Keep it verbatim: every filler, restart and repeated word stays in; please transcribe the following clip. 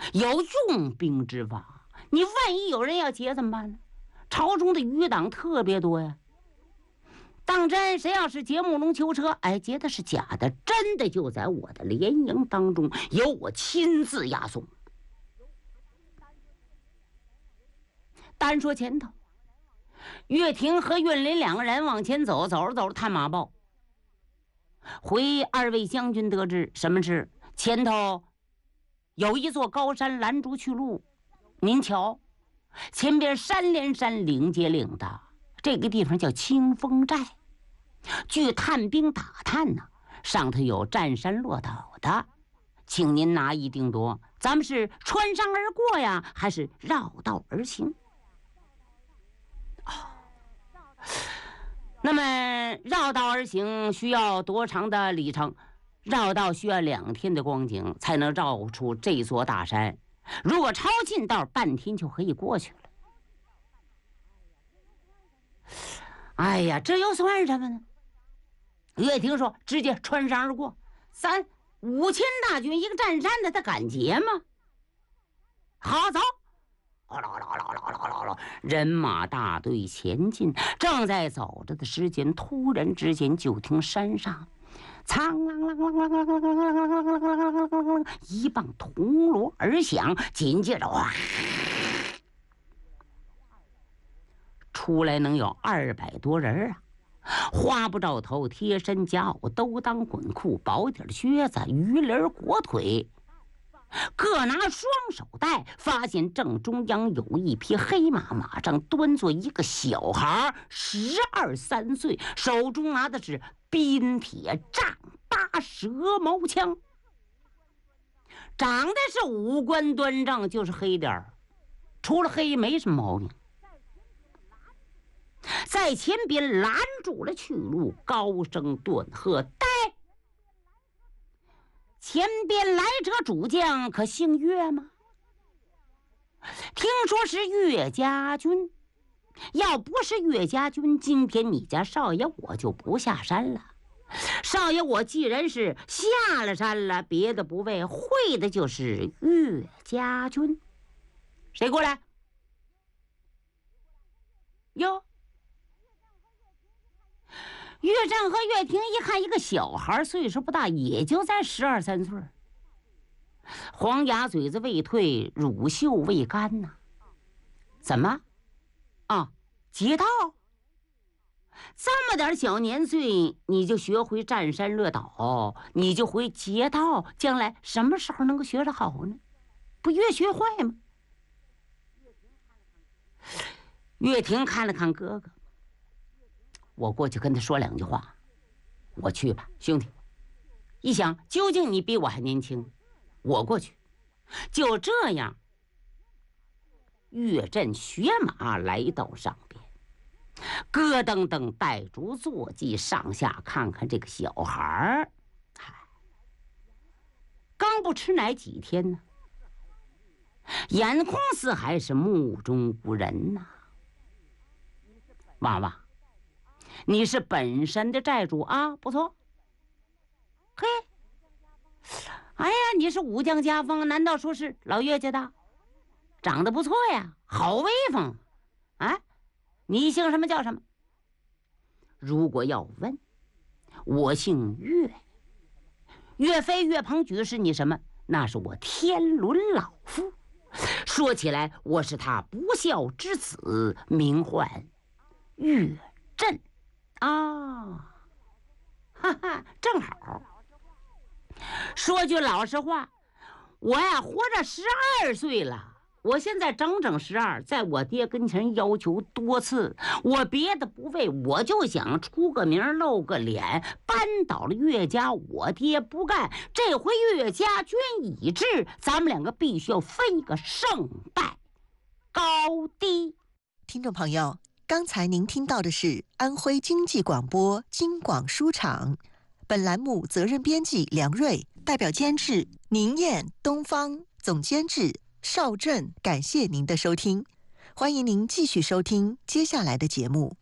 有用兵之法，你万一有人要劫怎么办呢？朝中的余党特别多呀。当真谁要是劫木龙囚车，哎，劫的是假的，真的就在我的连营当中，由我亲自押送。单说前头，岳霆和岳林两个人往前走，走着走着探马报，回二位将军得知什么事？前头有一座高山拦住去路，您瞧，前边山连山，岭接岭的，这个地方叫清风寨。据探兵打探呢，上头有占山落岛的，请您拿一定夺。咱们是穿山而过呀，还是绕道而行？哦，那么绕道而行需要多长的里程？绕道需要两天的光景才能绕出这座大山。如果抄近道，半天就可以过去了。哎呀，这又算什么呢？岳霆说：“直接穿山而过，咱五千大军一个占山的，他敢劫吗？”好，走！人马大队前进，正在走着的时间，突然之间就听山上苍啷啷啷啷啷啷啷啷啷啷，一棒铜锣而响，紧接着哇，出来能有二百多人啊！花布罩头，贴身夹袄，兜裆滚裤，薄底靴子，鱼鳞裹腿，各拿双手带。发现正中央有一匹黑马，马上端坐一个小孩，十二三岁，手中拿的是冰铁丈八蛇矛枪，长得是五官端正，就是黑点儿，除了黑没什么毛病。在前边拦住了去路，高声顿喝：“呆！前边来者主将可姓岳吗？听说是岳家军，要不是岳家军，今天你家少爷我就不下山了。少爷我既然是下了山了，别的不为，会的就是岳家军。谁过来？哟！”岳战和岳霆一看，一个小孩，岁数不大，也就在十二三岁，黄牙嘴子未退，乳臭未干呐。怎么？啊，劫道？这么点小年岁，你就学会占山落岛，你就会劫道，将来什么时候能够学得好呢？不越学坏吗？岳霆看了看哥哥，我过去跟他说两句话。我去吧，兄弟。一想，究竟你比我还年轻，我过去。就这样，岳震学马来到上边，咯噔噔带足坐骑，上下看看这个小孩儿。刚不吃奶几天呢，眼眶似海，是目中无人呐、啊。娃娃，你是本山的寨主啊，不错。嘿，哎呀，你是武将家风，难道说是老岳家的？长得不错呀，好威风啊！你姓什么叫什么？如果要问，我姓岳，岳飞岳鹏举是你什么？那是我天伦老父。说起来，我是他不孝之子，名唤岳震啊，哈哈，正好。说句老实话，我呀活着十二岁了，我现在整整十二，在我爹跟前要求多次，我别的不为，我就想出个名露个脸，扳倒了岳家，我爹不干，这回岳家军已至，咱们两个必须要分一个胜败高低。 听众朋友，刚才您听到的是安徽经济广播京广书场，本栏目责任编辑梁瑞，代表监制宁燕、东方，总监制邵震。感谢您的收听，欢迎您继续收听接下来的节目。